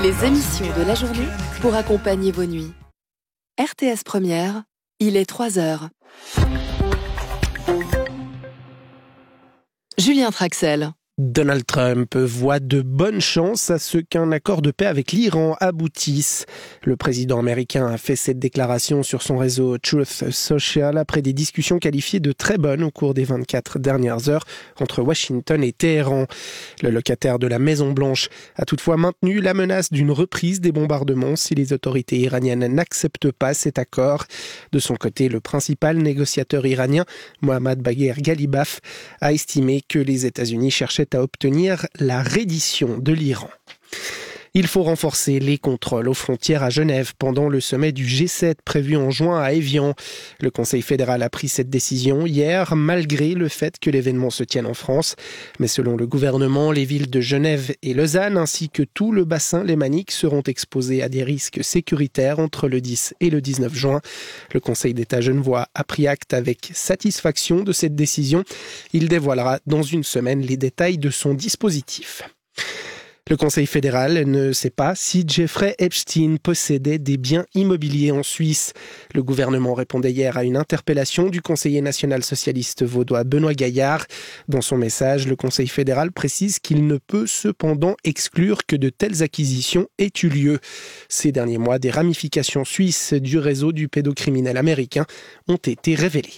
Les émissions de la journée pour accompagner vos nuits. RTS Première, il est 3h. Julien Traxel. Donald Trump voit de bonnes chances à ce qu'un accord de paix avec l'Iran aboutisse. Le président américain a fait cette déclaration sur son réseau Truth Social après des discussions qualifiées de très bonnes au cours des 24 dernières heures entre Washington et Téhéran. Le locataire de la Maison-Blanche a toutefois maintenu la menace d'une reprise des bombardements si les autorités iraniennes n'acceptent pas cet accord. De son côté, le principal négociateur iranien, Mohammad Bagher Ghalibaf, a estimé que les États-Unis cherchaient à obtenir la reddition de l'Iran. Il faut renforcer les contrôles aux frontières à Genève pendant le sommet du G7 prévu en juin à Évian. Le Conseil fédéral a pris cette décision hier, malgré le fait que l'événement se tienne en France. Mais selon le gouvernement, les villes de Genève et Lausanne, ainsi que tout le bassin lémanique, seront exposées à des risques sécuritaires entre le 10 et le 19 juin. Le Conseil d'État genevois a pris acte avec satisfaction de cette décision. Il dévoilera dans une semaine les détails de son dispositif. Le Conseil fédéral ne sait pas si Jeffrey Epstein possédait des biens immobiliers en Suisse. Le gouvernement répondait hier à une interpellation du conseiller national socialiste vaudois Benoît Gaillard. Dans son message, le Conseil fédéral précise qu'il ne peut cependant exclure que de telles acquisitions aient eu lieu. Ces derniers mois, des ramifications suisses du réseau du pédocriminel américain ont été révélées.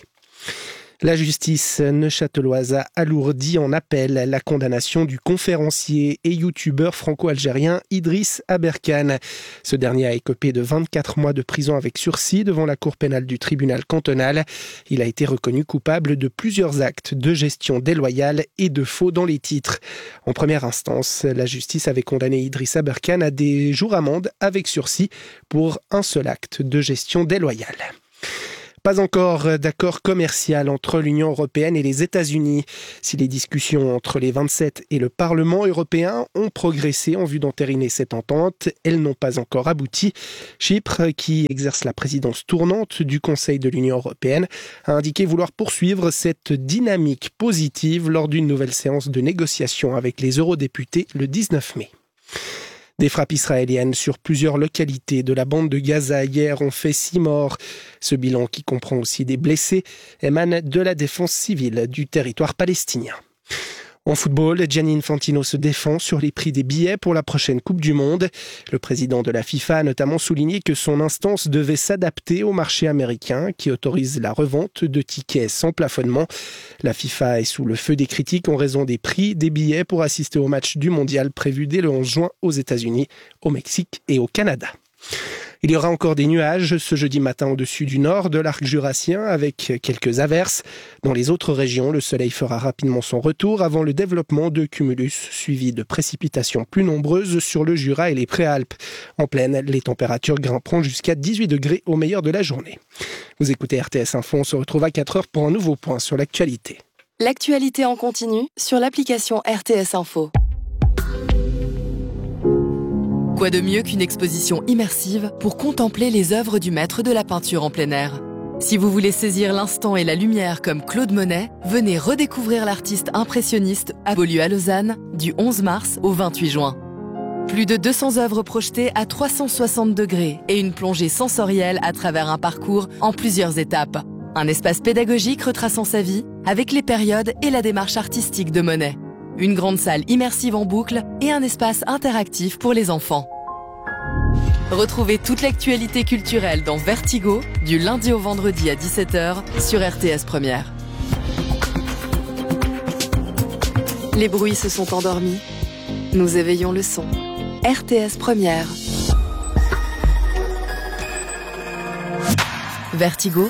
La justice neuchâteloise a alourdi en appel la condamnation du conférencier et youtubeur franco-algérien Idriss Aberkane. Ce dernier a écopé de 24 mois de prison avec sursis devant la cour pénale du tribunal cantonal. Il a été reconnu coupable de plusieurs actes de gestion déloyale et de faux dans les titres. En première instance, la justice avait condamné Idriss Aberkane à des jours amende avec sursis pour un seul acte de gestion déloyale. Pas encore d'accord commercial entre l'Union européenne et les États-Unis. Si les discussions entre les 27 et le Parlement européen ont progressé en vue d'entériner cette entente, elles n'ont pas encore abouti. Chypre, qui exerce la présidence tournante du Conseil de l'Union européenne, a indiqué vouloir poursuivre cette dynamique positive lors d'une nouvelle séance de négociation avec les eurodéputés le 19 mai. Des frappes israéliennes sur plusieurs localités de la bande de Gaza hier ont fait 6 morts. Ce bilan, qui comprend aussi des blessés, émane de la défense civile du territoire palestinien. En football, Gianni Infantino se défend sur les prix des billets pour la prochaine Coupe du Monde. Le président de la FIFA a notamment souligné que son instance devait s'adapter au marché américain qui autorise la revente de tickets sans plafonnement. La FIFA est sous le feu des critiques en raison des prix des billets pour assister au match du mondial prévu dès le 11 juin aux États-Unis, au Mexique et au Canada. Il y aura encore des nuages ce jeudi matin au-dessus du nord de l'arc jurassien avec quelques averses. Dans les autres régions, le soleil fera rapidement son retour avant le développement de cumulus suivi de précipitations plus nombreuses sur le Jura et les Préalpes. En plaine, les températures grimperont jusqu'à 18 degrés au meilleur de la journée. Vous écoutez RTS Info, on se retrouve à 4h pour un nouveau point sur l'actualité. L'actualité en continu sur l'application RTS Info. Quoi de mieux qu'une exposition immersive pour contempler les œuvres du maître de la peinture en plein air ? Si vous voulez saisir l'instant et la lumière comme Claude Monet, venez redécouvrir l'artiste impressionniste à Beaulieu à Lausanne du 11 mars au 28 juin. Plus de 200 œuvres projetées à 360 degrés et une plongée sensorielle à travers un parcours en plusieurs étapes. Un espace pédagogique retraçant sa vie avec les périodes et la démarche artistique de Monet. Une grande salle immersive en boucle et un espace interactif pour les enfants. Retrouvez toute l'actualité culturelle dans Vertigo, du lundi au vendredi à 17h sur RTS Première. Les bruits se sont endormis. Nous éveillons le son. RTS Première. Vertigo.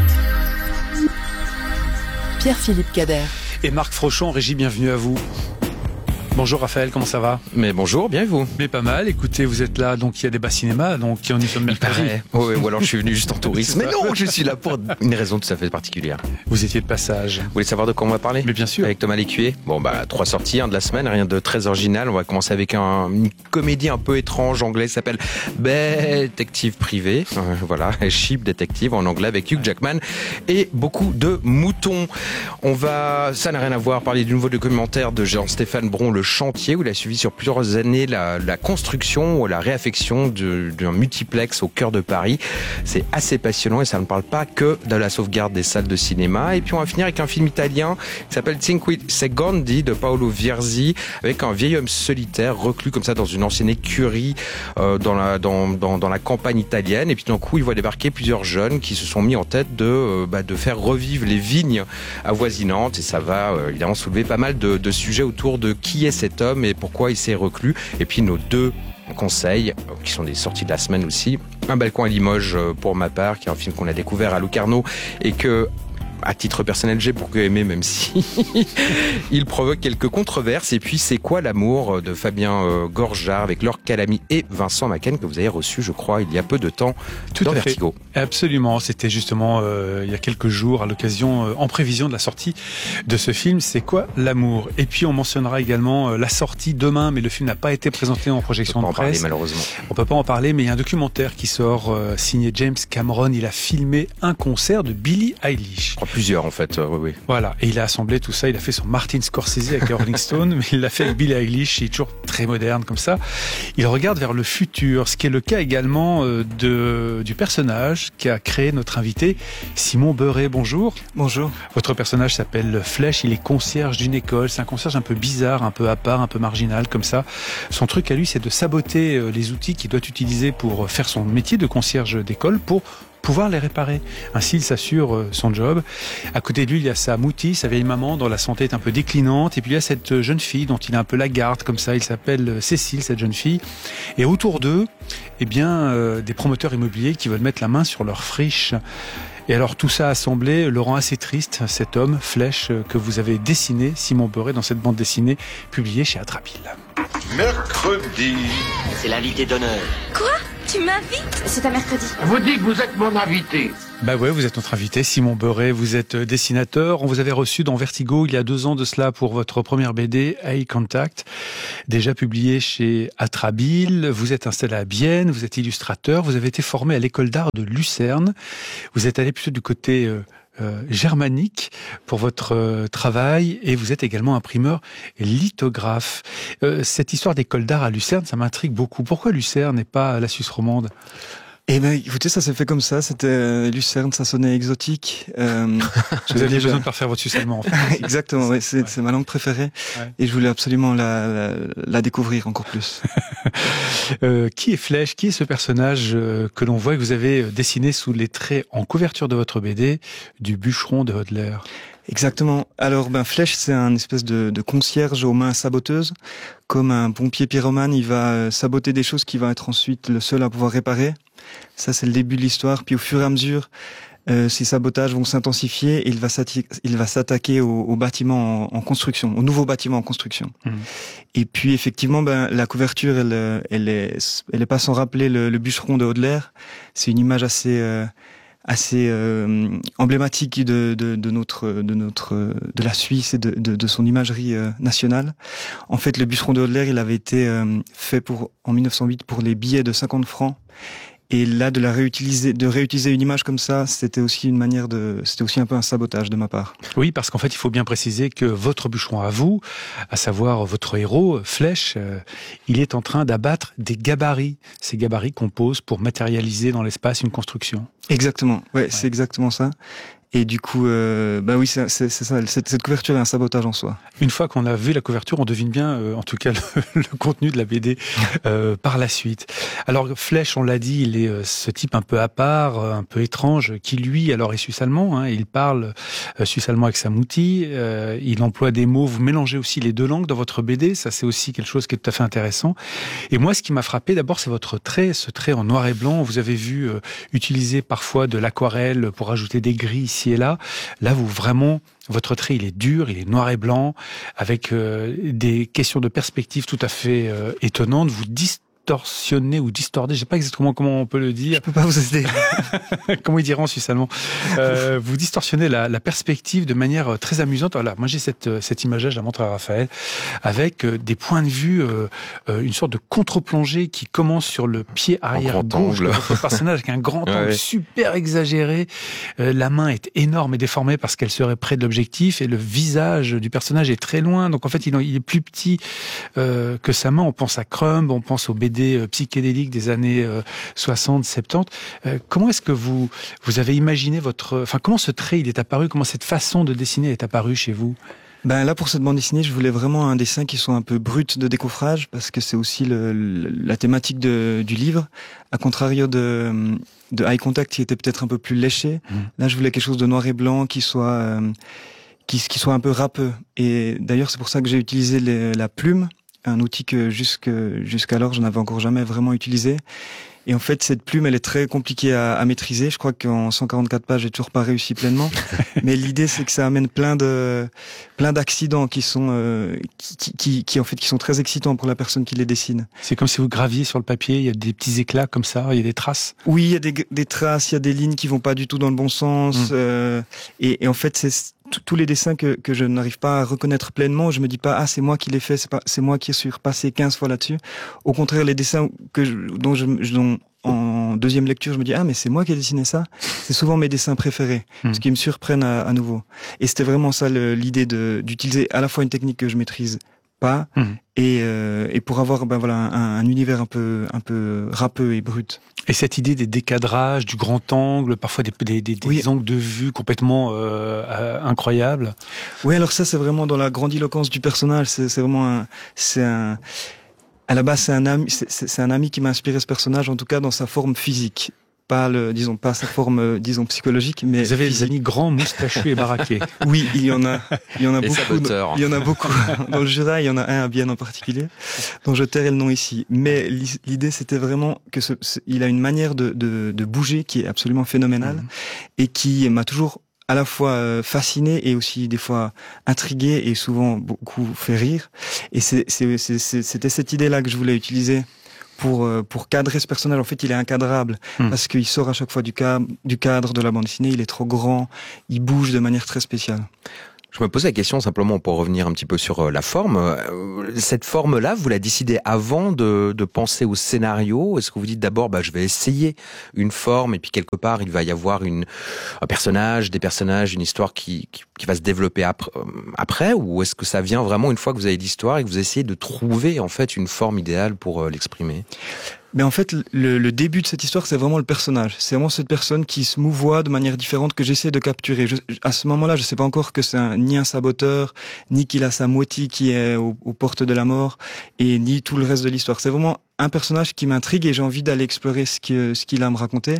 Pierre-Philippe Cader. Et Marc Frochon, régie, bienvenue à vous. Bonjour Raphaël, comment ça va ? Mais bonjour, bien et vous ? Mais pas mal, écoutez, vous êtes là, donc il y a des bas cinémas, donc on y sommes mercredi. Oui, ou alors je suis venu juste en tourisme. Mais non, je suis là pour une raison tout à fait particulière. Vous étiez de passage. Vous voulez savoir de quoi on va parler ? Mais bien sûr. Avec Thomas Lécuyer. Bon, 3 sorties de la semaine, rien de très original. On va commencer avec une comédie un peu étrange anglaise, s'appelle Détective privé. Voilà, Sheep Detective en anglais avec Hugh Jackman et beaucoup de moutons. Ça n'a rien à voir, parler du nouveau documentaire de Jean-Stéphane Bron, Le chantier où il a suivi sur plusieurs années la construction ou la réaffection d'un multiplex au cœur de Paris. C'est assez passionnant et ça ne parle pas que de la sauvegarde des salles de cinéma. Et puis on va finir avec un film italien qui s'appelle Cinque Secondi de Paolo Vierzi, avec un vieil homme solitaire reclus comme ça dans une ancienne écurie dans la campagne italienne. Et puis d'un coup, il voit débarquer plusieurs jeunes qui se sont mis en tête de faire revivre les vignes avoisinantes. Et ça va évidemment soulever pas mal de sujets autour de qui est cet homme et pourquoi il s'est reclus. Et puis nos deux conseils, qui sont des sorties de la semaine aussi. Un balcon à Limoges pour ma part, qui est un film qu'on a découvert à Locarno et que, à titre personnel, j'ai beaucoup aimé, même si il provoque quelques controverses. Et puis, C'est quoi l'amour de Fabien Gorjard avec Laure Calamy et Vincent Macken, que vous avez reçu, je crois, il y a peu de temps dans Vertigo. Absolument. C'était justement il y a quelques jours, à l'occasion, en prévision de la sortie de ce film, C'est quoi l'amour? Et puis, on mentionnera également la sortie demain, mais le film n'a pas été présenté en projection de presse. On peut pas en parler, malheureusement. On peut pas en parler, mais il y a un documentaire qui sort, signé James Cameron. Il a filmé un concert de Billie Eilish. Plusieurs en fait, oui. Voilà, et il a assemblé tout ça, il a fait son Martin Scorsese avec les Rolling Stones, mais il l'a fait avec Billie Eilish, il est toujours très moderne comme ça. Il regarde vers le futur, ce qui est le cas également du personnage qui a créé notre invité, Simon Beuret. Bonjour. Bonjour. Votre personnage s'appelle Flèche, il est concierge d'une école, c'est un concierge un peu bizarre, un peu à part, un peu marginal comme ça. Son truc à lui, c'est de saboter les outils qu'il doit utiliser pour faire son métier de concierge d'école pour pouvoir les réparer. Ainsi, il s'assure son job. À côté de lui, il y a sa Mouti, sa vieille maman, dont la santé est un peu déclinante. Et puis, il y a cette jeune fille dont il a un peu la garde, comme ça. Il s'appelle Cécile, cette jeune fille. Et autour d'eux, des promoteurs immobiliers qui veulent mettre la main sur leur friche. Et alors, tout ça assemblé le rend assez triste, cet homme, Flèche, que vous avez dessiné, Simon Beuret, dans cette bande dessinée publiée chez Atrapil. Mercredi. C'est l'invité d'honneur. Quoi? Tu m'invites? C'est un mercredi. Vous dites que vous êtes mon invité. Bah ouais, vous êtes notre invité, Simon Beuret, vous êtes dessinateur. On vous avait reçu dans Vertigo il y a 2 ans de cela pour votre première BD, Eye Contact, déjà publiée chez Atrabile. Vous êtes installé à Bienne, vous êtes illustrateur, vous avez été formé à l'école d'art de Lucerne. Vous êtes allé plutôt du côté germanique pour votre travail et vous êtes également imprimeur et lithographe. Cette histoire d'école d'art à Lucerne, ça m'intrigue beaucoup. Pourquoi Lucerne et pas la Suisse romande? Eh ben, écoutez, ça s'est fait comme ça. C'était Lucerne, ça sonnait exotique. Vous aviez besoin de parfaire votre suisse allemand, en fait. Exactement, ouais, c'est ma langue préférée, ouais. Et je voulais absolument la découvrir encore plus. Qui est Flèche? Qui est ce personnage que l'on voit et que vous avez dessiné sous les traits en couverture de votre BD du bûcheron de Hodler? Exactement. Alors, Flèche, c'est un espèce de concierge aux mains saboteuses. Comme un pompier pyromane, il va saboter des choses qu'il va être ensuite le seul à pouvoir réparer. Ça, c'est le début de l'histoire. Puis au fur et à mesure, ces sabotages vont s'intensifier et il va s'attaquer aux bâtiments en construction, aux nouveaux bâtiments en construction. Mmh. Et puis effectivement, la couverture, elle est pas sans rappeler le bûcheron de Hodler. C'est une image assez emblématique de la Suisse et de son imagerie nationale. En fait, le bûcheron de Hodler, il avait été fait en 1908 pour les billets de 50 francs. Et là, de réutiliser une image comme ça, c'était aussi un peu un sabotage de ma part. Oui, parce qu'en fait, il faut bien préciser que votre bûcheron à vous, à savoir votre héros, Flèche, il est en train d'abattre des gabarits. Ces gabarits qu'on pose pour matérialiser dans l'espace une construction. Exactement. Ouais. C'est exactement ça. Et du coup, oui, c'est ça. Cette couverture est un sabotage en soi. Une fois qu'on a vu la couverture, on devine bien, en tout cas, le contenu de la BD par la suite. Alors, Flèche, on l'a dit, il est ce type un peu à part, un peu étrange, qui lui, alors est suisse-allemand. Il parle suisse-allemand avec sa Mouti. Il emploie des mots. Vous mélangez aussi les 2 langues dans votre BD. Ça, c'est aussi quelque chose qui est tout à fait intéressant. Et moi, ce qui m'a frappé, d'abord, c'est votre trait, ce trait en noir et blanc. Vous avez vu utiliser parfois de l'aquarelle pour ajouter des gris ici et là. Là, votre trait, il est dur, il est noir et blanc, avec des questions de perspective tout à fait étonnantes. Vous distorsionné ou distordé, je sais pas exactement comment on peut le dire. Je peux pas vous aider. Comment il dirait en suisse allemand. Vous distorsionnez la perspective de manière très amusante. Voilà, moi j'ai cette image-là, je la montre à Raphaël, avec des points de vue, une sorte de contre-plongée qui commence sur le pied arrière gauche de votre personnage, avec un grand angle super exagéré. La main est énorme et déformée parce qu'elle serait près de l'objectif, et le visage du personnage est très loin. Donc en fait, il est plus petit que sa main. On pense à Crumb, on pense aux BD psychédéliques des années 60, 70. Comment est-ce que vous avez imaginé comment ce trait il est apparu, comment cette façon de dessiner est apparue chez vous? Ben là, pour cette bande dessinée, je voulais vraiment un dessin qui soit un peu brut de décoffrage, parce que c'est aussi la thématique du livre, à contrario de Eye Contact, qui était peut-être un peu plus léché. Là, je voulais quelque chose de noir et blanc qui soit qui soit un peu râpeux. Et d'ailleurs, c'est pour ça que j'ai utilisé la plume, un outil que jusqu'alors je n'avais encore jamais vraiment utilisé. Et en fait, cette plume, elle est très compliquée à maîtriser. Je crois qu'en 144 pages, j'ai toujours pas réussi pleinement. Mais l'idée, c'est que ça amène plein d'accidents qui sont qui en fait qui sont très excitants pour la personne qui les dessine. C'est comme si vous graviez sur le papier. Il y a des petits éclats comme ça. Il y a des traces. Oui, il y a des traces. Il y a des lignes qui vont pas du tout dans le bon sens. Et en fait, c'est tous les dessins que je n'arrive pas à reconnaître pleinement. Je me dis pas c'est moi qui l'ai fait. C'est moi qui suis repassé 15 fois là-dessus. Au contraire, les dessins dont en deuxième lecture, je me dis mais c'est moi qui ai dessiné ça. C'est souvent mes dessins préférés, ce qui me surprennent à nouveau. Et c'était vraiment ça l'idée d'utiliser à la fois une technique que je maîtrise pas et pour avoir un univers un peu râpeux et brut. Et cette idée des décadrages, du grand angle, parfois des angles de vue complètement incroyables. Oui, alors ça c'est vraiment dans la grandiloquence du personnage. C'est vraiment à la base, c'est un ami qui m'a inspiré ce personnage, en tout cas dans sa forme physique. Pas sa forme, psychologique, mais. Vous avez des amis grands, moustachus et baraqués. Oui, il y en a beaucoup. Saboteurs. Il y en a beaucoup. Dans le Jura, il y en a un à Bienne en particulier, dont je tairai le nom ici. Mais l'idée, c'était vraiment que il a une manière de bouger qui est absolument phénoménale et qui m'a toujours à la fois fasciné et aussi des fois intrigué et souvent beaucoup fait rire. Et c'était cette idée-là que je voulais utiliser pour cadrer ce personnage. En fait, il est incadrable parce qu'il sort à chaque fois du cadre de la bande dessinée. Il est trop grand, il bouge de manière très spéciale. Je me posais la question simplement pour revenir un petit peu sur la forme. Cette forme-là, vous la décidez avant de penser au scénario? Est-ce que vous dites d'abord, je vais essayer une forme et puis quelque part il va y avoir un personnage, des personnages, une histoire qui va se développer après? Ou est-ce que ça vient vraiment une fois que vous avez l'histoire et que vous essayez de trouver en fait une forme idéale pour l'exprimer? Mais en fait, le début de cette histoire, c'est vraiment le personnage. C'est vraiment cette personne qui se mouvoie de manière différente que j'essaie de capturer. À ce moment-là, je sais pas encore que c'est ni un saboteur, ni qu'il a sa moitié qui est aux portes de la mort, et ni tout le reste de l'histoire. C'est vraiment un personnage qui m'intrigue et j'ai envie d'aller explorer ce qu'il a à me raconter.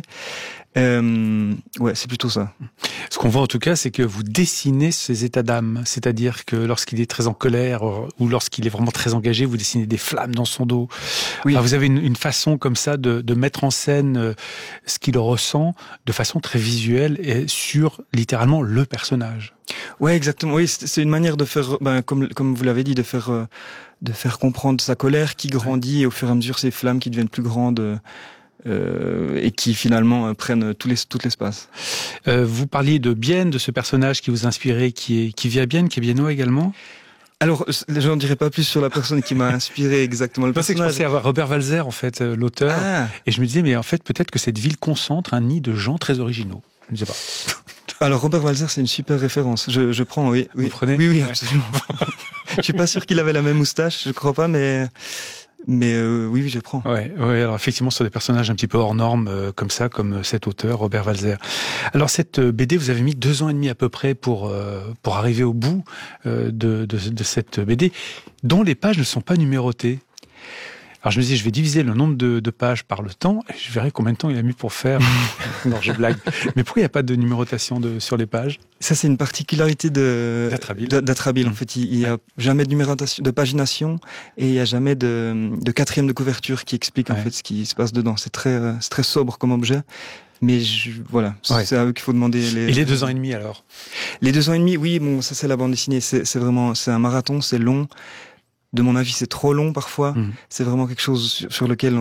C'est plutôt ça. Ce qu'on voit en tout cas, c'est que vous dessinez ses états d'âme. C'est-à-dire que lorsqu'il est très en colère ou lorsqu'il est vraiment très engagé, vous dessinez des flammes dans son dos. Oui. Enfin, vous avez une façon comme ça de mettre en scène ce qu'il ressent de façon très visuelle et sur littéralement le personnage. Ouais, exactement. Oui, c'est une manière de faire, comme vous l'avez dit, de faire comprendre sa colère qui grandit et au fur et à mesure ces flammes qui deviennent plus grandes. Et qui finalement prennent tout l'espace. Vous parliez de Bienne, de ce personnage qui vous inspirait, qui vit à Bienne, qui est biennois également. Alors, je n'en dirai pas plus sur la personne qui m'a inspiré exactement le personnage. Je pensais à Robert Walser, en fait, l'auteur, et je me disais, mais en fait, peut-être que cette ville concentre un nid de gens très originaux. Je ne sais pas. Alors, Robert Walser, c'est une super référence. Je prends, oui. Vous prenez ? Oui, absolument. Je suis pas sûr qu'il avait la même moustache, je crois pas, mais oui, je prends. Ouais. Alors effectivement, sur des personnages un petit peu hors normes, comme cet auteur, Robert Walser. Alors cette BD, vous avez mis 2 ans et demi à peu près pour arriver au bout de cette BD, dont les pages ne sont pas numérotées. Alors je me disais, je vais diviser le nombre de pages par le temps, et je verrai combien de temps il a mis pour faire. Non, je blague. Mais pourquoi il n'y a pas de numérotation sur les pages? Ça, c'est une particularité d'Atrabile. En fait, il n'y a jamais de numérotation, de pagination, et il n'y a jamais de quatrième de couverture qui explique en fait ce qui se passe dedans. C'est très sobre comme objet. Mais c'est à eux qu'il faut demander Et les 2 ans et demi alors? Les 2 ans et demi, oui, ça c'est la bande dessinée. C'est un marathon, c'est long. De mon avis, c'est trop long parfois. C'est vraiment quelque chose sur lequel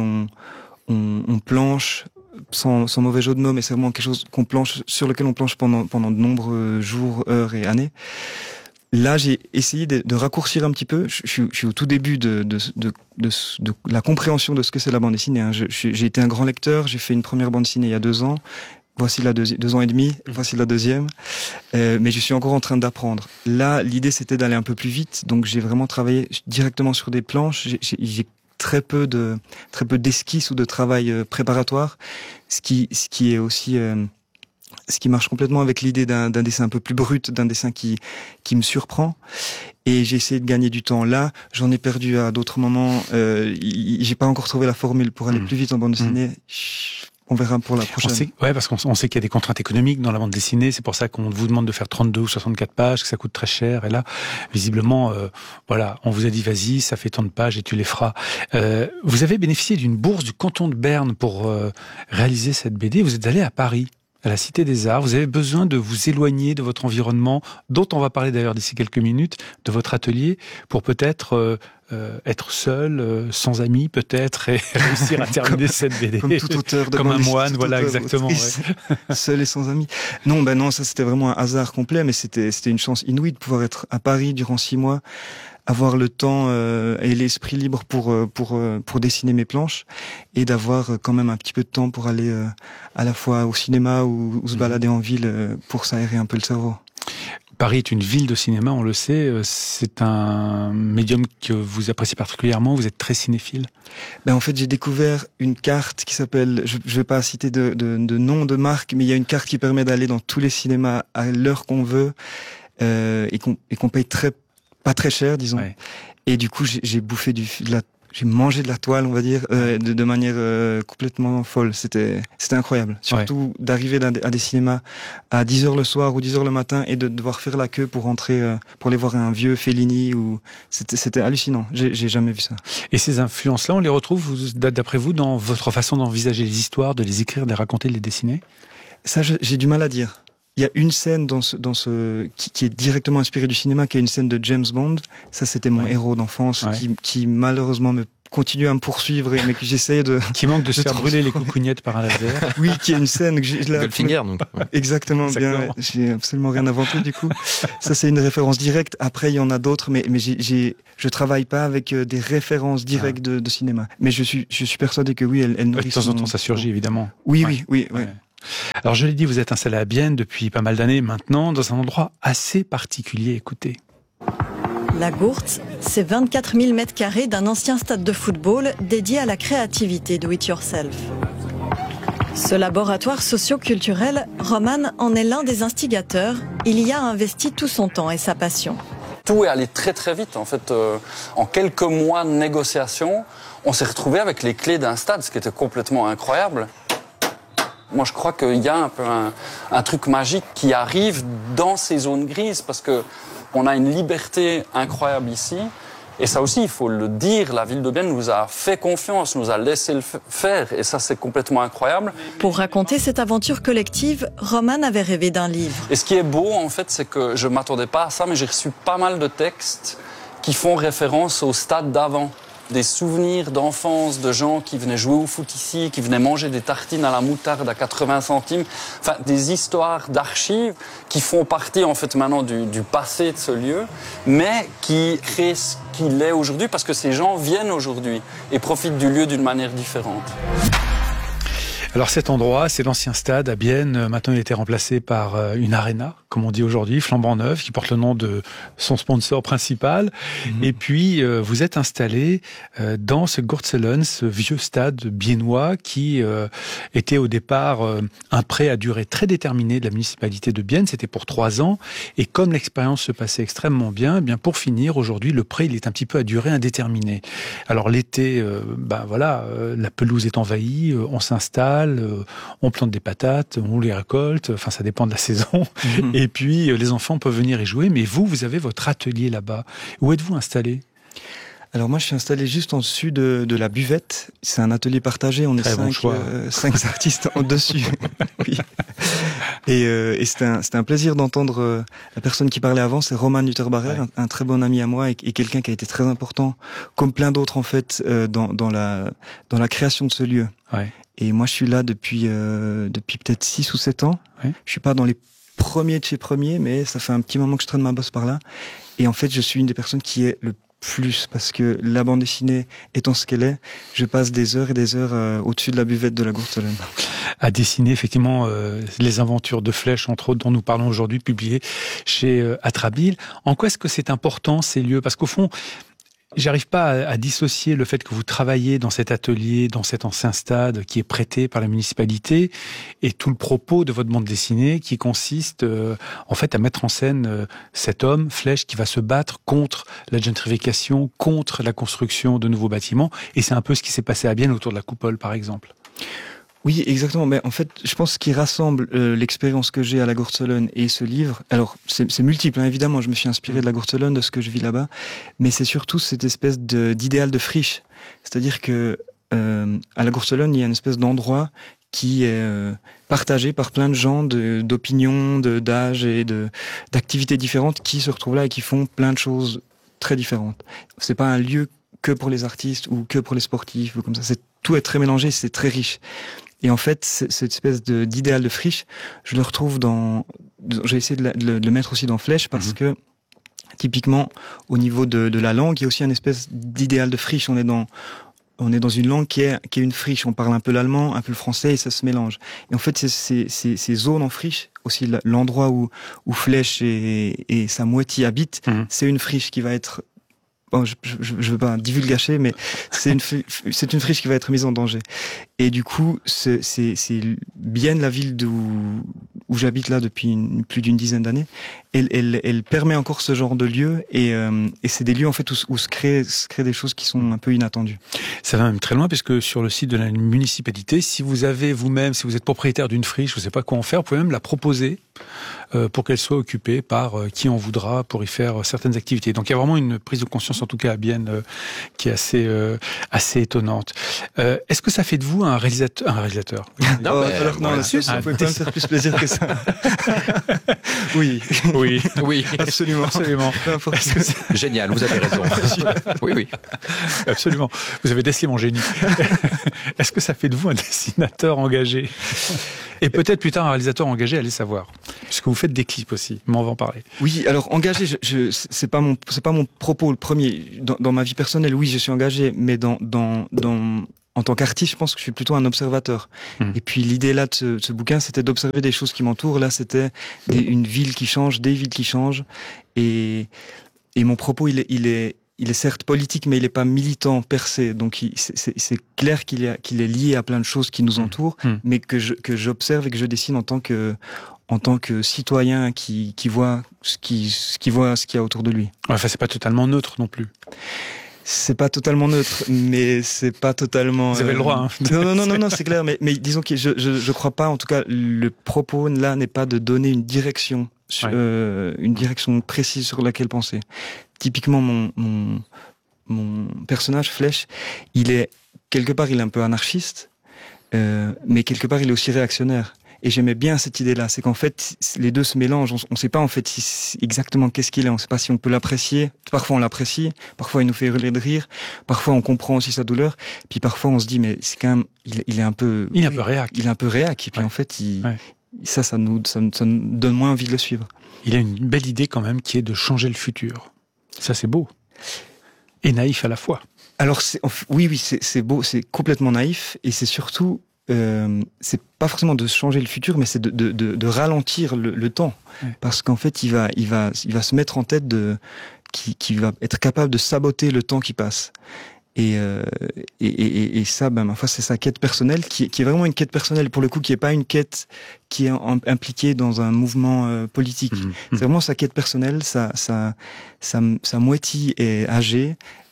on planche, sans mauvais jeu de mots, mais c'est vraiment quelque chose sur lequel on planche pendant de nombreux jours, heures et années. Là, j'ai essayé de raccourcir un petit peu. Je suis au tout début de la compréhension de ce que c'est la bande dessinée. Hein. J'ai été un grand lecteur. J'ai fait une première bande dessinée il y a 2 ans. Voici 2 ans et demi. Voici la deuxième. Mais je suis encore en train d'apprendre. Là, l'idée, c'était d'aller un peu plus vite. Donc, j'ai vraiment travaillé directement sur des planches. J'ai très peu d'esquisses ou de travail préparatoire. Ce qui est aussi... ce qui marche complètement avec l'idée d'un dessin un peu plus brut, d'un dessin qui me surprend. Et j'ai essayé de gagner du temps là. J'en ai perdu à d'autres moments. J'ai pas encore trouvé la formule pour aller plus vite en bande dessinée. On verra pour la prochaine. Parce qu'on sait qu'il y a des contraintes économiques dans la bande dessinée. C'est pour ça qu'on vous demande de faire 32 ou 64 pages, que ça coûte très cher. Et là, visiblement, on vous a dit, vas-y, ça fait tant de pages et tu les feras. Vous avez bénéficié d'une bourse du canton de Berne pour réaliser cette BD. Vous êtes allé à Paris, à la Cité des Arts. Vous avez besoin de vous éloigner de votre environnement, dont on va parler d'ailleurs d'ici quelques minutes, de votre atelier, pour peut-être être seul, sans amis peut-être, et réussir à terminer cette BD. Comme tout auteur de comme bande un moine, voilà, exactement. Seul et sans amis. Non, ça c'était vraiment un hasard complet, mais c'était une chance inouïe de pouvoir être à Paris durant 6 mois, avoir le temps et l'esprit libre pour dessiner mes planches, et d'avoir quand même un petit peu de temps pour aller à la fois au cinéma ou se balader en ville pour s'aérer un peu le cerveau. Paris est une ville de cinéma, on le sait. C'est un médium que vous appréciez particulièrement. Vous êtes très cinéphile. En fait, j'ai découvert une carte qui s'appelle, je vais pas citer de nom de marque, mais il y a une carte qui permet d'aller dans tous les cinémas à l'heure qu'on veut et qu'on paye pas très cher, disons. Ouais. Et du coup, j'ai bouffé j'ai mangé de la toile, on va dire, de manière complètement folle. C'était incroyable. Surtout d'arriver à des cinémas à 10h le soir ou 10h le matin et de devoir faire la queue pour rentrer, pour aller voir un vieux Fellini. C'était hallucinant. J'ai jamais vu ça. Et ces influences-là, on les retrouve, d'après vous, dans votre façon d'envisager les histoires, de les écrire, de les raconter, de les dessiner? Ça, j'ai du mal à dire. Il y a une scène qui est directement inspirée du cinéma, qui est une scène de James Bond. Ça, c'était mon héros d'enfance, qui malheureusement continue à me poursuivre, mais que j'essaye de... Qui manque de se faire brûler les coucougnettes par un laser. Oui, qui est une scène que j'ai... Goldfinger, donc. Exactement, bien. J'ai absolument rien inventé, du coup. Ça, c'est une référence directe. Après, il y en a d'autres, mais je travaille pas avec des références directes de cinéma. Mais je suis persuadé que oui, elles nourrissent... De temps en temps, ça surgit, évidemment. Oui. Alors, je l'ai dit, vous êtes installé à Bienne depuis pas mal d'années maintenant, dans un endroit assez particulier. Écoutez. La Gourtz, c'est 24 000 m² d'un ancien stade de football dédié à la créativité do it yourself. Ce laboratoire socio-culturel, Roman en est l'un des instigateurs. Il y a investi tout son temps et sa passion. Tout est allé très très vite. En fait, en quelques mois de négociation, on s'est retrouvé avec les clés d'un stade, ce qui était complètement incroyable. Moi, je crois qu'il y a un peu un truc magique qui arrive dans ces zones grises, parce que on a une liberté incroyable ici. Et ça aussi, il faut le dire, la ville de Bienne nous a fait confiance, nous a laissé le faire. Et ça, c'est complètement incroyable. Pour raconter cette aventure collective, Roman avait rêvé d'un livre. Et ce qui est beau, en fait, c'est que je ne m'attendais pas à ça, mais j'ai reçu pas mal de textes qui font référence au stade d'avant. Des souvenirs d'enfance, de gens qui venaient jouer au foot ici, qui venaient manger des tartines à la moutarde à 80 centimes. Enfin, des histoires d'archives qui font partie, en fait, maintenant du passé de ce lieu, mais qui créent ce qu'il est aujourd'hui, parce que ces gens viennent aujourd'hui et profitent du lieu d'une manière différente. Alors cet endroit, c'est l'ancien stade à Bienne. Maintenant, il a été remplacé par une arena, comme on dit aujourd'hui, flambant neuve, qui porte le nom de son sponsor principal. Et puis, vous êtes installé dans ce Gourtzelen, ce vieux stade biennois qui était au départ un prêt à durée très déterminée de la municipalité de Bienne. C'était pour 3 ans. Et comme l'expérience se passait extrêmement bien, pour finir, aujourd'hui, le prêt, il est un petit peu à durée indéterminée. Alors l'été, la pelouse est envahie, on s'installe, on plante des patates, on les récolte, enfin ça dépend de la saison. Et puis les enfants peuvent venir y jouer, mais vous avez votre atelier là-bas. Où êtes-vous installé ? Alors moi, je suis installé juste en dessus de la buvette. C'est un atelier partagé. On est 5 artistes en dessus. Oui. Et c'était un plaisir d'entendre la personne qui parlait avant. C'est Roman Luther-Barrère, un très bon ami à moi et quelqu'un qui a été très important, comme plein d'autres en fait, dans la création de ce lieu. Ouais. Et moi, je suis là depuis peut-être 6 ou 7 ans. Ouais. Je suis pas dans les premiers de chez premiers, mais ça fait un petit moment que je traîne ma bosse par là. Et en fait, je suis une des personnes qui est le plus, parce que la bande dessinée étant ce qu'elle est, je passe des heures et des heures au-dessus de la buvette de la Gourtsolène. À dessiner effectivement les aventures de Flèche, entre autres, dont nous parlons aujourd'hui, publiées chez Atrabile. En quoi est-ce que c'est important ces lieux? Parce qu'au fond, j'arrive pas à dissocier le fait que vous travaillez dans cet atelier, dans cet ancien stade qui est prêté par la municipalité, et tout le propos de votre bande dessinée qui consiste en fait à mettre en scène cet homme, Flèche, qui va se battre contre la gentrification, contre la construction de nouveaux bâtiments. Et c'est un peu ce qui s'est passé à Bienne autour de la Coupole, par exemple. Oui, exactement. Mais en fait, je pense qu'il rassemble l'expérience que j'ai à la Gourtsolène et ce livre. Alors, c'est multiple, hein, évidemment. Je me suis inspiré de la Gourtsolène, de ce que je vis là-bas. Mais c'est surtout cette espèce d'idéal de friche. C'est-à-dire que à la Gourtsolène, il y a une espèce d'endroit qui est partagé par plein de gens d'opinions, d'âge et d'activités différentes qui se retrouvent là et qui font plein de choses très différentes. C'est pas un lieu que pour les artistes ou que pour les sportifs ou comme ça. Tout est très mélangé, c'est très riche. Et en fait, cette espèce d'idéal de friche, je le retrouve j'ai essayé de le mettre aussi dans Flèche parce que, typiquement, au niveau de la langue, il y a aussi une espèce d'idéal de friche. On est dans une langue qui est une friche. On parle un peu l'allemand, un peu le français et ça se mélange. Et en fait, ces zones en friche, aussi l'endroit où Flèche et sa moitié habitent, c'est une friche qui va être... Bon, je veux pas divulgacher, mais c'est une friche qui va être mise en danger. Et du coup, c'est Bienne, la ville où j'habite là depuis plus d'une dizaine d'années. Elle permet encore ce genre de lieux et c'est des lieux en fait où se créent des choses qui sont un peu inattendues. Ça va même très loin puisque sur le site de la municipalité, si vous êtes propriétaire d'une friche, vous savez pas quoi en faire, vous pouvez même la proposer pour qu'elle soit occupée par qui en voudra pour y faire certaines activités. Donc il y a vraiment une prise de conscience, en tout cas à Bienne, qui est assez étonnante. Est-ce que ça fait de vous un réalisateur? Non, ça pouvait pas me faire plus plaisir que ça. Oui, absolument. Génial, vous avez raison. Oui, absolument. Vous avez décelé mon génie. Est-ce que ça fait de vous un dessinateur engagé? Et peut-être plus tard un réalisateur engagé, allez savoir. Puisque vous faites des clips aussi, mais on va en parler. Oui, alors engagé, c'est pas mon propos le premier. Dans ma vie personnelle, oui, je suis engagé, mais en tant qu'artiste, je pense que je suis plutôt un observateur. Et puis l'idée là de ce bouquin, c'était d'observer des choses qui m'entourent. Là, c'était une ville qui change, des villes qui changent. Et mon propos, il est certes politique, mais il n'est pas militant per se. Donc c'est clair qu'il est lié à plein de choses qui nous entourent, mais que j'observe et que je dessine en tant que citoyen qui voit ce qu'il y a autour de lui. Enfin, c'est pas totalement neutre non plus. C'est pas totalement neutre, mais c'est pas totalement... Vous avez le droit, hein. Non, c'est clair, mais disons que je crois pas, en tout cas, le propos là n'est pas de donner une direction, une direction précise sur laquelle penser. Typiquement, mon personnage, Flèche, il est un peu anarchiste, mais quelque part, il est aussi réactionnaire. Et j'aimais bien cette idée-là, c'est qu'en fait, les deux se mélangent. On sait pas en fait exactement qu'est-ce qu'il est. On sait pas si on peut l'apprécier. Parfois on l'apprécie, parfois il nous fait hurler de rire, parfois on comprend aussi sa douleur. Puis parfois on se dit mais c'est quand même, il est un peu, il est un peu réac. Il est un peu réac. Et puis en fait, ça nous donne moins envie de le suivre. Il a une belle idée quand même qui est de changer le futur. Ça c'est beau et naïf à la fois. Alors oui, c'est beau, c'est complètement naïf et c'est surtout c'est pas forcément de changer le futur, mais c'est de ralentir le temps, parce qu'en fait il va se mettre en tête qui va être capable de saboter le temps qui passe. Et ça, ma foi, c'est sa quête personnelle, qui est vraiment une quête personnelle, pour le coup, qui est pas une quête qui est impliquée dans un mouvement politique. C'est vraiment sa quête personnelle, sa moitié est âgée,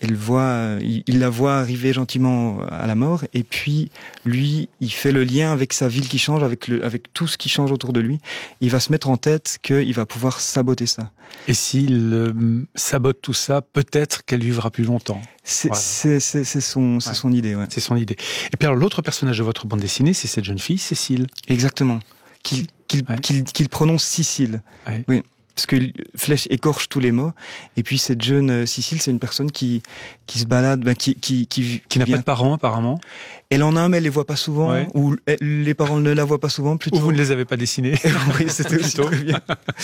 il la voit arriver gentiment à la mort, et puis, lui, il fait le lien avec sa ville qui change, avec tout ce qui change autour de lui. Il va se mettre en tête qu'il va pouvoir saboter ça. Et s'il sabote tout ça, peut-être qu'elle vivra plus longtemps. C'est son idée, ouais. C'est son idée. Et puis alors, l'autre personnage de votre bande dessinée, c'est cette jeune fille, Cécile. Exactement. Qu'il prononce Cécile. Ouais. Oui. Parce que Flèche écorche tous les mots. Et puis cette jeune Cécile, c'est une personne qui se balade, qui n'a pas de parents apparemment. Elle en a un, mais elle les voit pas souvent. Ouais. Ou les parents ne la voient pas souvent. Plutôt. Ou vous ne les avez pas dessinés. Oui, c'était aussi très bien.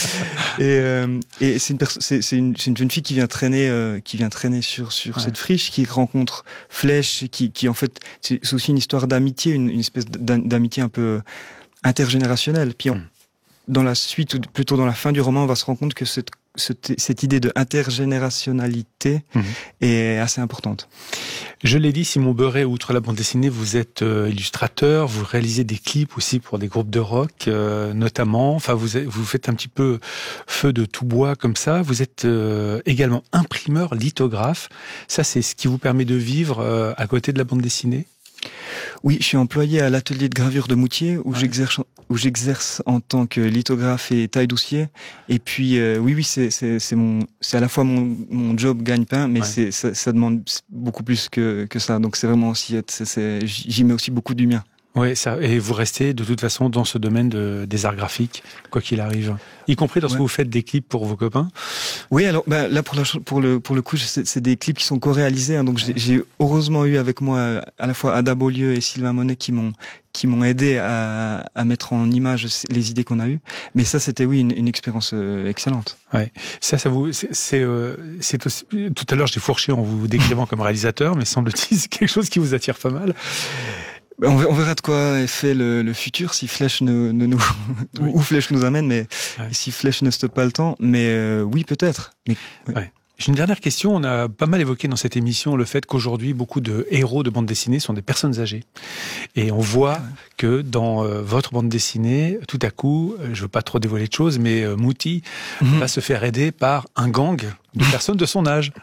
Et c'est une jeune fille qui vient traîner sur cette friche, qui rencontre Flèche, qui en fait c'est aussi une histoire d'amitié, une espèce d'amitié un peu intergénérationnelle. Puis dans la suite, ou plutôt dans la fin du roman, on va se rendre compte que cette idée de intergénérationnalité est assez importante. Je l'ai dit, Simon Beuret, outre la bande dessinée, vous êtes illustrateur, vous réalisez des clips aussi pour des groupes de rock, notamment. Enfin, vous faites un petit peu feu de tout bois comme ça. Vous êtes également imprimeur, lithographe. Ça, c'est ce qui vous permet de vivre à côté de la bande dessinée? Oui, je suis employé à l'atelier de gravure de Moutier où j'exerce en tant que lithographe et taille-doucier. Et puis oui, c'est à la fois mon job gagne-pain, mais ça demande beaucoup plus que ça. Donc c'est vraiment aussi j'y mets aussi beaucoup du mien. Oui, ça. Et vous restez de toute façon dans ce domaine des arts graphiques, quoi qu'il arrive, y compris lorsque vous faites des clips pour vos copains. Oui, alors là pour le coup, c'est des clips qui sont co-réalisés. Hein, donc j'ai heureusement eu avec moi à la fois Ada Beaulieu et Sylvain Monet qui m'ont aidé à mettre en image les idées qu'on a eues. Mais ça, c'était une expérience excellente. Ouais. Ça vous, c'est aussi, tout à l'heure j'ai fourché en vous décrivant comme réalisateur, mais semble-t-il c'est quelque chose qui vous attire pas mal. On verra de quoi est fait le futur, si Flèche où Flèche nous amène, mais si Flèche ne stoppe pas le temps. Mais oui, peut-être. Mais, ouais. J'ai une dernière question. On a pas mal évoqué dans cette émission le fait qu'aujourd'hui, beaucoup de héros de bande dessinée sont des personnes âgées. Et on voit que dans votre bande dessinée, tout à coup, je veux pas trop dévoiler de choses, mais Mouti va se faire aider par un gang de personnes de son âge.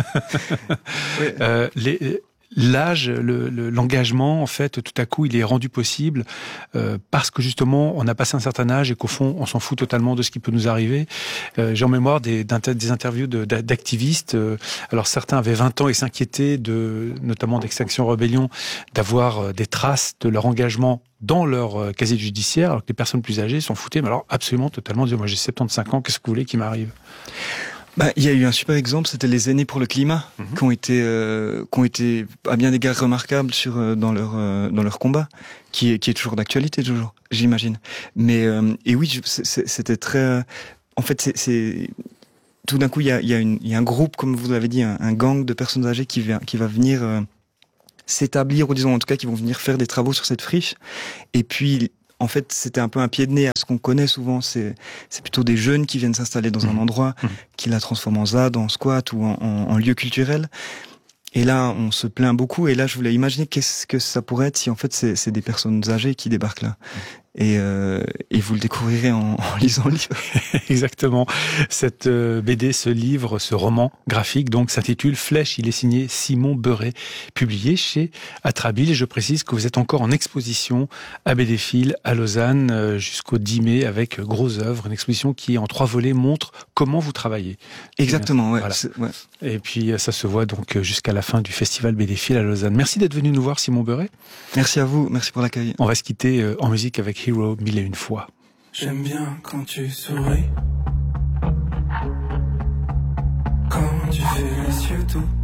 L'âge, l'engagement, en fait, tout à coup, il est rendu possible parce que justement, on a passé un certain âge et qu'au fond, on s'en fout totalement de ce qui peut nous arriver. J'ai en mémoire des interviews d'activistes. Alors certains avaient 20 ans et s'inquiétaient notamment d'Extinction Rebellion, d'avoir des traces de leur engagement dans leur casier judiciaire, alors que les personnes plus âgées s'en foutaient. Mais alors absolument, totalement, disaient, moi j'ai 75 ans, qu'est-ce que vous voulez qui m'arrive ? Il y a eu un super exemple, c'était les aînés pour le climat, qui ont été à bien d'égards remarquables dans leur combat, qui est toujours d'actualité, toujours, j'imagine. Mais et oui, c'était très. En fait, c'est tout d'un coup, il y a un groupe, comme vous l'avez dit, un gang de personnes âgées qui va venir s'établir, ou disons en tout cas, qui vont venir faire des travaux sur cette friche, et puis. En fait, c'était un peu un pied de nez à ce qu'on connaît souvent. C'est plutôt des jeunes qui viennent s'installer dans un endroit, qui la transforment en ZAD, en squat ou en lieu culturel. Et là, on se plaint beaucoup. Et là, je voulais imaginer qu'est-ce que ça pourrait être si en fait c'est des personnes âgées qui débarquent là. Et vous le découvrirez en lisant le livre. Exactement. Cette BD, ce livre, ce roman graphique, donc, s'intitule Flèche. Il est signé Simon Beuret, publié chez Atrabile. Et je précise que vous êtes encore en exposition à BDphile, à Lausanne, jusqu'au 10 mai, avec Gros Œuvres, une exposition qui, en 3 volets, montre comment vous travaillez. Exactement, ouais. Voilà. Ouais. Et puis, ça se voit donc jusqu'à la fin du festival BDphile à Lausanne. Merci d'être venu nous voir, Simon Beuret. Merci à vous, merci pour l'accueil. On va se quitter en musique avec Hero, 1001 fois. J'aime bien quand tu souris, quand tu fais les yeux tout